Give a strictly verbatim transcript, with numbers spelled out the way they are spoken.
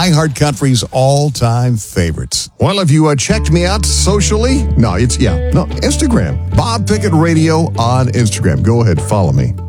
iHeartCountry's all-time favorites. Well, have you uh, checked me out socially? No, it's, yeah, no, Instagram. Bob Pickett Radio on Instagram. Go ahead, follow me.